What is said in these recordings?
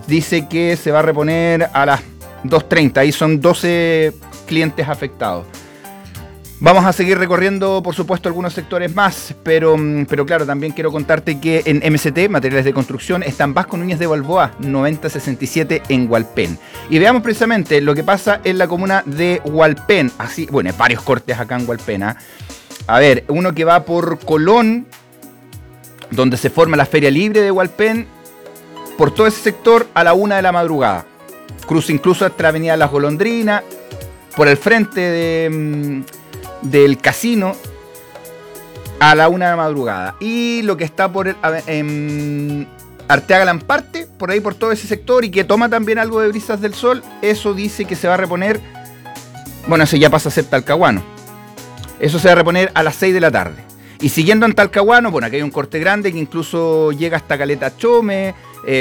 dice que se va a reponer a las 2:30. Ahí son 12 clientes afectados. Vamos a seguir recorriendo, por supuesto, algunos sectores más, pero claro, también quiero contarte que en MCT, Materiales de Construcción, están Vasco Núñez de Balboa, 9067 en Hualpén. Y veamos precisamente lo que pasa en la comuna de Hualpén. Así, bueno, hay varios cortes acá en Hualpén, ¿eh? A ver, uno que va por Colón, donde se forma la Feria Libre de Hualpén, por todo ese sector a la 1 de la madrugada. Cruza incluso hasta la avenida Las Golondrinas, por el frente del casino a la 1 de la madrugada. Y lo que está por Arteaga Lamparte, por ahí por todo ese sector, y que toma también algo de Brisas del Sol, eso dice que se va a reponer, bueno, eso ya pasa a ser Talcahuano. Eso se va a reponer a las 6 de la tarde. Y siguiendo en Talcahuano, bueno, aquí hay un corte grande que incluso llega hasta Caleta Chome,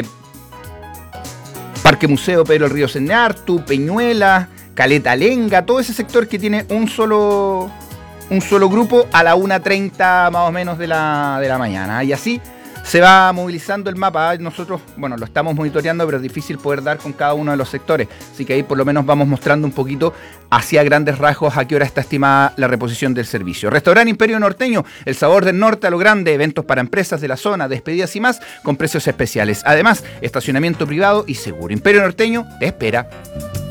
Parque Museo Pedro el Río Senartu, Peñuela, Caleta Lenga, todo ese sector que tiene un solo grupo a la 1:30 más o menos de la mañana. Y así se va movilizando el mapa. Nosotros, bueno, lo estamos monitoreando, pero es difícil poder dar con cada uno de los sectores. Así que ahí por lo menos vamos mostrando un poquito hacia grandes rasgos a qué hora está estimada la reposición del servicio. Restaurante Imperio Norteño, el sabor del norte a lo grande, eventos para empresas de la zona, despedidas y más, con precios especiales. Además, estacionamiento privado y seguro. Imperio Norteño te espera.